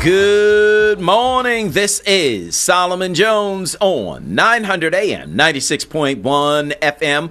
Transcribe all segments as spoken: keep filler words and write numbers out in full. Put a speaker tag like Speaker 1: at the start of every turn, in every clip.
Speaker 1: Good morning. This is Solomon Jones on nine hundred A M, ninety-six point one F M,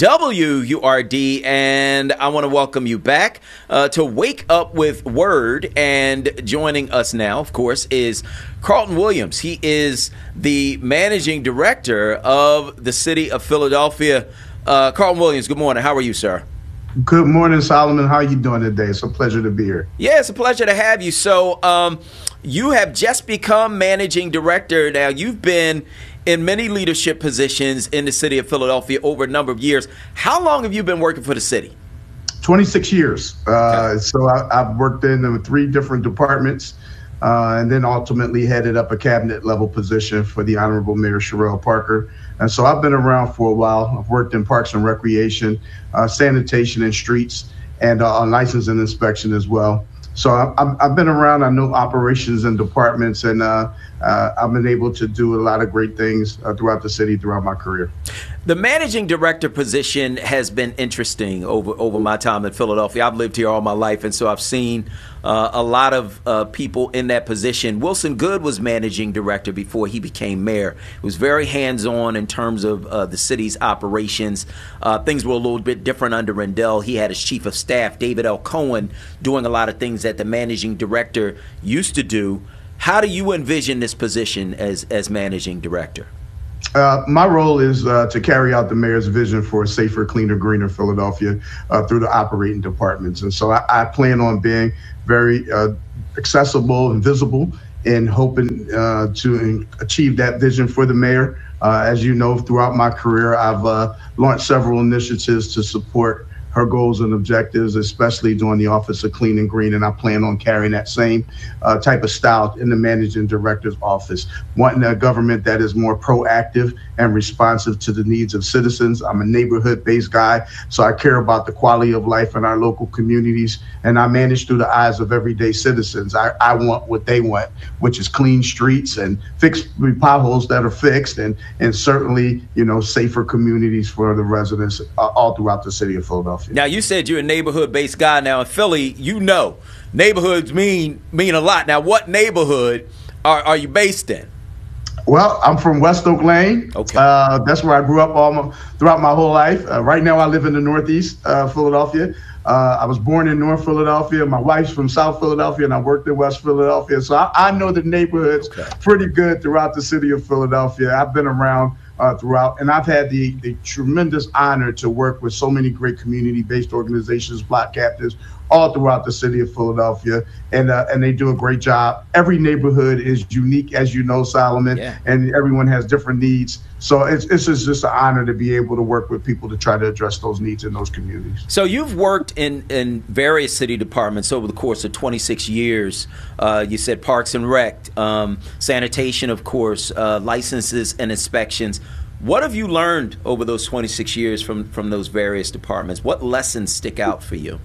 Speaker 1: W U R D, and I want to welcome you back uh, to Wake Up with Word. And joining us now, of course, is Carlton Williams. He is the managing director of the city of Philadelphia. Uh, Carlton Williams, good morning. How are you, sir?
Speaker 2: Good morning, Solomon. How are you doing today? It's a pleasure to be here.
Speaker 1: Yeah, it's a pleasure to have you. So um, you have just become managing director. Now, you've been in many leadership positions in the city of Philadelphia over a number of years. How long have you been working for the city?
Speaker 2: twenty-six years. Uh, okay. So I, I've worked in uh, three different departments uh, and then ultimately headed up a cabinet level position for the Honorable Mayor Cherelle Parker. And so I've been around for a while. I've worked in parks and recreation, uh, sanitation and streets, and uh, on license and inspection as well. So I've, I've been around. I know operations and departments, and uh, uh, I've been able to do a lot of great things uh, throughout the city throughout my career.
Speaker 1: The managing director position has been interesting over, over my time in Philadelphia. I've lived here all my life, and so I've seen uh, a lot of uh, people in that position. Wilson Goode was managing director before he became mayor. He was very hands-on in terms of uh, the city's operations. Uh, things were a little bit different under Rendell. He had his chief of staff, David L. Cohen, doing a lot of things that the managing director used to do. How do you envision this position as, as managing director?
Speaker 2: Uh, my role is uh, to carry out the mayor's vision for a safer, cleaner, greener Philadelphia uh, through the operating departments. And so I, I plan on being very uh, accessible and visible and hoping uh, to achieve that vision for the mayor. Uh, as you know, throughout my career, I've uh, launched several initiatives to support her goals and objectives, especially during the Office of Clean and Green, and I plan on carrying that same uh, type of style in the managing director's office, wanting a government that is more proactive and responsive to the needs of citizens. I'm a neighborhood-based guy, so I care about the quality of life in our local communities, and I manage through the eyes of everyday citizens. I, I want what they want, which is clean streets and fixed potholes that are fixed, and, and certainly, you know, safer communities for the residents uh, all throughout the city of Philadelphia.
Speaker 1: Now, you said you're a neighborhood-based guy. Now, in Philly, you know, neighborhoods mean mean a lot. Now, what neighborhood are, are you based in?
Speaker 2: Well, I'm from West Oak Lane. Okay. Uh, that's where I grew up all my, throughout my whole life. Uh, right now, I live in the Northeast uh, Philadelphia. Uh, I was born in North Philadelphia. My wife's from South Philadelphia, and I worked in West Philadelphia. So I, I know the neighborhoods okay. pretty good throughout the city of Philadelphia. I've been around uh, throughout, and I've had the, the tremendous honor to work with so many great community-based organizations, block captives, all throughout the city of Philadelphia, and uh, and they do a great job. Every neighborhood is unique, as you know, Solomon, yeah. and everyone has different needs. So it's, it's just an honor to be able to work with people to try to address those needs in those communities.
Speaker 1: So you've worked in, in various city departments over the course of twenty-six years. Uh, you said Parks and Rec, um, sanitation, of course, uh, licenses and inspections. What have you learned over those twenty-six years from, from those various departments? What lessons stick out for you?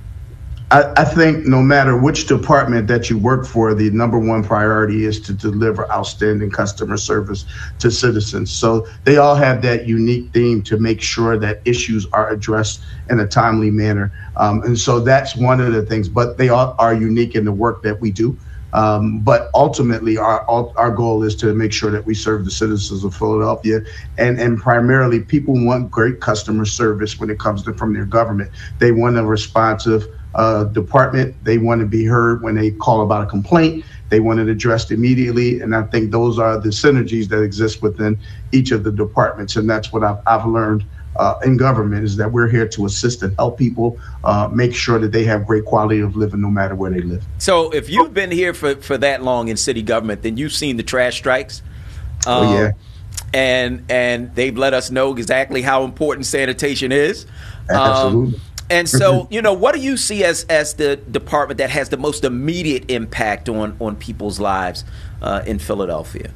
Speaker 2: I, I think no matter which department that you work for, the number one priority is to deliver outstanding customer service to citizens. So they all have that unique theme to make sure that issues are addressed in a timely manner. Um, and so that's one of the things, but they all are unique in the work that we do. Um, but ultimately, our our goal is to make sure that we serve the citizens of Philadelphia, and and primarily, people want great customer service when it comes to from their government. They want a responsive uh, department. They want to be heard when they call about a complaint. They want it addressed immediately, and I think those are the synergies that exist within each of the departments, and that's what I've I've learned. Uh, in government is that we're here to assist and help people uh, make sure that they have great quality of living no matter where they live.
Speaker 1: So if you've been here for, for that long in city government, then you've seen the trash strikes. Um,
Speaker 2: oh, yeah.
Speaker 1: And, and they've let us know exactly how important sanitation is.
Speaker 2: Absolutely.
Speaker 1: Um, and so, you know, what do you see as, as the department that has the most immediate impact on, on people's lives uh, in Philadelphia?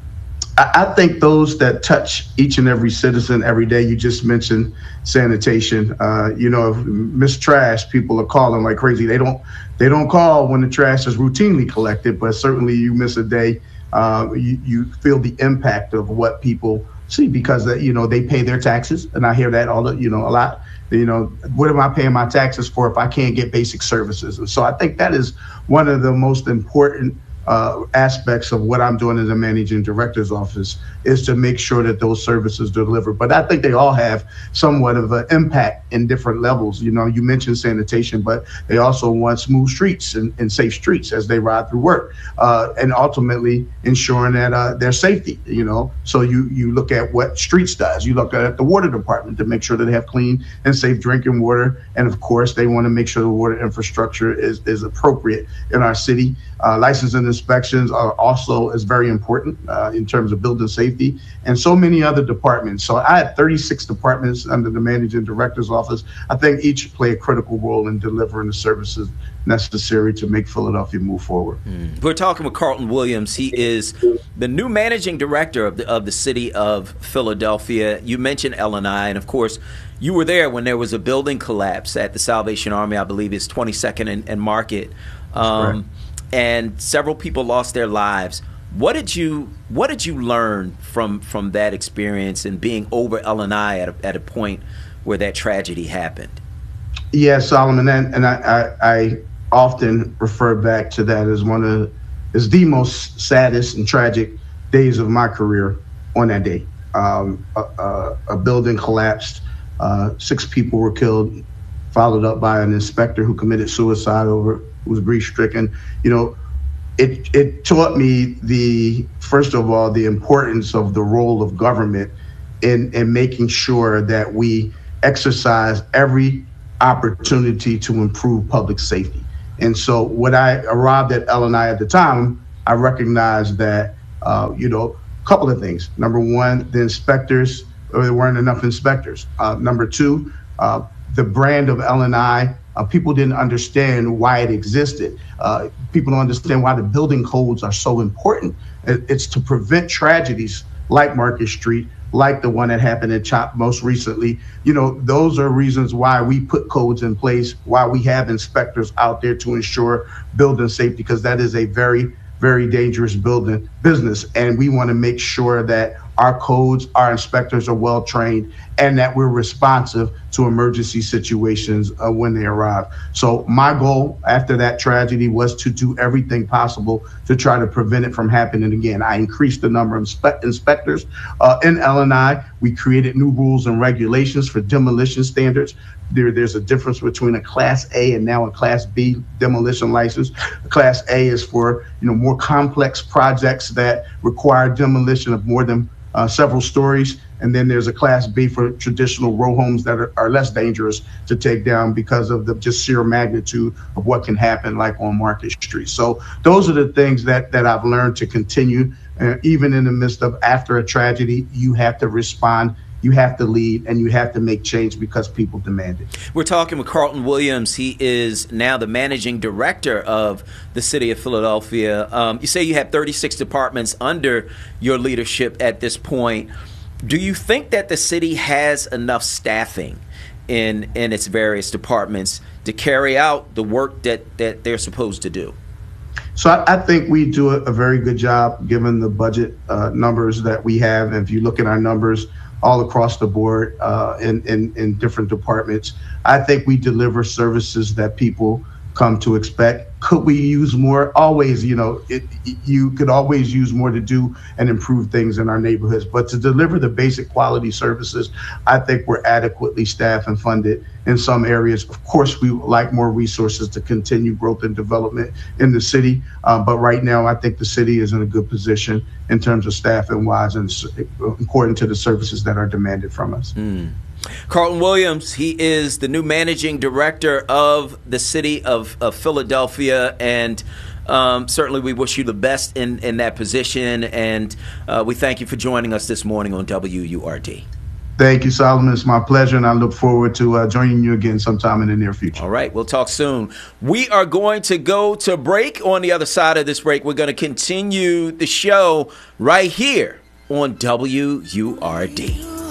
Speaker 2: I think those that touch each and every citizen every day. You just mentioned sanitation. Uh, you know, if miss trash, people are calling like crazy. They don't, they don't call when the trash is routinely collected, but certainly you miss a day, uh, you, you feel the impact of what people see because uh, you know they pay their taxes, and I hear that all the, you know a lot. You know, what am I paying my taxes for if I can't get basic services? And so I think that is one of the most important uh, aspects of what I'm doing as a managing director's office is to make sure that those services deliver. But I think they all have somewhat of an impact in different levels. You know, you mentioned sanitation, but they also want smooth streets and, and safe streets as they ride through work, uh, and ultimately ensuring that uh, their safety. You know, so you you look at what streets does. You look at the water department to make sure that they have clean and safe drinking water, and of course they want to make sure the water infrastructure is is appropriate in our city. Uh, license and inspections are also is very important uh, in terms of building safety, and so many other departments. So I had thirty-six departments under the managing director's office. I think each play a critical role in delivering the services necessary to make Philadelphia move forward.
Speaker 1: Mm. We're talking with Carlton Williams. He is the new managing director of the of the city of Philadelphia. You mentioned L and I, and of course, you were there when there was a building collapse at the Salvation Army. I believe it's twenty-second and, and Market. Um, and several people lost their lives. What did you What did you learn from from that experience and being over L and I at a, at a point where that tragedy happened?
Speaker 2: Yeah, Solomon, and, and I, I, I often refer back to that as one of is the most saddest and tragic days of my career. On that day, um, a, a, a building collapsed. Uh, six people were killed, followed up by an inspector who committed suicide over who was grief-stricken. You know, it it taught me the first of all the importance of the role of government in in making sure that we exercise every opportunity to improve public safety. And so when I arrived at L and I at the time, I recognized that uh, you know a couple of things. Number one, the inspectors, there weren't enough inspectors. Uh, number two, uh, the brand of L and I, uh, people didn't understand why it existed. Uh, people don't understand why the building codes are so important. It, it's to prevent tragedies like Market Street, like the one that happened in CHOP most recently. You know, those are reasons why we put codes in place, why we have inspectors out there to ensure building safety, because that is a very, very dangerous building business. And we want to make sure that our codes, our inspectors are well trained, and that we're responsive to emergency situations uh, when they arrive. So my goal after that tragedy was to do everything possible to try to prevent it from happening again. I increased the number of inspe- inspectors uh, in L and I. We created new rules and regulations for demolition standards. There, there's a difference between a Class A and now a Class B demolition license. Class A is for you know more complex projects that require demolition of more than Uh, several stories, and then there's a Class B for traditional row homes that are, are less dangerous to take down because of the just sheer magnitude of what can happen, like on Market Street. So those are the things that that I've learned to continue, uh, even in the midst of after a tragedy. You have to respond, you have to lead, and you have to make change because people demand it.
Speaker 1: We're talking with Carlton Williams. He is now the managing director of the city of Philadelphia. Um, you say you have thirty-six departments under your leadership at this point. Do you think that the city has enough staffing in in its various departments to carry out the work that, that they're supposed to do?
Speaker 2: So I, I think we do a, a very good job given the budget uh, numbers that we have. And if you look at our numbers all across the board uh, in, in, in different departments, I think we deliver services that people come to expect. Could we use more? Always, you know, it, you could always use more to do and improve things in our neighborhoods. But to deliver the basic quality services, I think we're adequately staffed and funded in some areas. Of course, we would like more resources to continue growth and development in the city. Uh, but right now, I think the city is in a good position in terms of staffing wise and according to the services that are demanded from us.
Speaker 1: Mm. Carlton Williams, he is the new managing director of the city of, of Philadelphia, and um, certainly we wish you the best in, in that position, and uh, we thank you for joining us this morning on W U R D.
Speaker 2: Thank you, Solomon. It's my pleasure, and I look forward to uh, joining you again sometime in the near future.
Speaker 1: All right, we'll talk soon. We are going to go to break. On the other side of this break, we're going to continue the show right here on W U R D.